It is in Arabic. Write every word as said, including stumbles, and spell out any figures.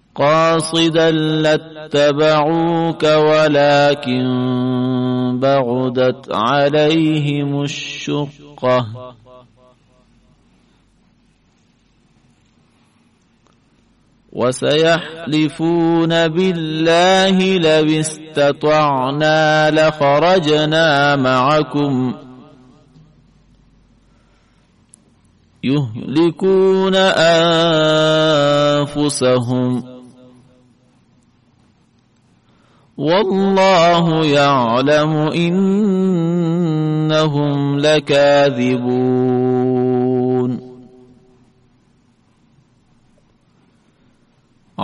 قاصدا لاتبعوك ولكن بعدت عليهم الشقة وسيحلفون بالله لو استطعنا لخرجنا معكم يهلكون أنفسهم والله يعلم إنهم لكاذبون